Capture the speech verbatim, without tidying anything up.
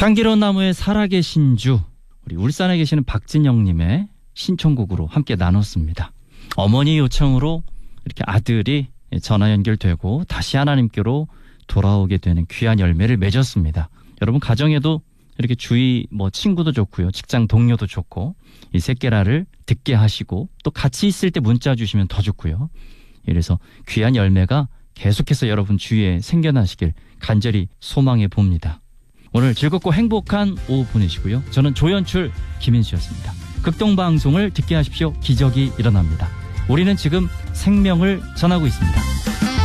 향기로운 나무의 살아계신 주, 우리 울산에 계시는 박진영님의 신청곡으로 함께 나눴습니다. 어머니 요청으로 이렇게 아들이 전화 연결되고 다시 하나님께로 돌아오게 되는 귀한 열매를 맺었습니다. 여러분 가정에도 이렇게 주위 뭐 친구도 좋고요, 직장 동료도 좋고 이 셋게라를 듣게 하시고 또 같이 있을 때 문자 주시면 더 좋고요. 이래서 귀한 열매가 계속해서 여러분 주위에 생겨나시길 간절히 소망해 봅니다. 오늘 즐겁고 행복한 오후 보내시고요. 저는 조연출 김인수였습니다. 극동방송을 듣게 하십시오. 기적이 일어납니다. 우리는 지금 생명을 전하고 있습니다.